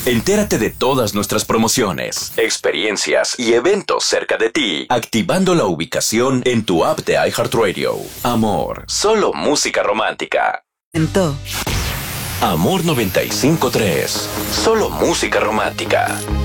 Entérate de todas nuestras promociones, experiencias y eventos cerca de ti, activando la ubicación en tu app de iHeartRadio. Amor, solo música romántica. Amor 95.3, solo música romántica.